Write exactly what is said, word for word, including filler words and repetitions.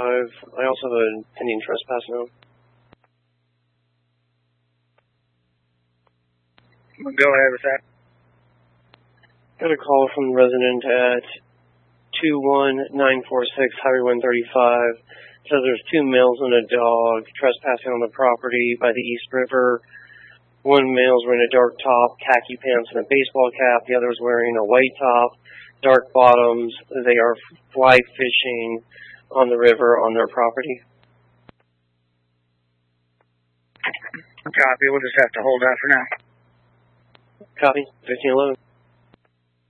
I also have a pending trespass now. Go ahead with that. Got a call from the resident at two one nine four six Highway one thirty-five. Says there's two males and a dog trespassing on the property by the East River. One male's wearing a dark top, khaki pants, and a baseball cap. The other's wearing a white top, dark bottoms. They are fly fishing on the river on their property. Copy. We'll just have to hold out for now. Copy. fifteen eleven.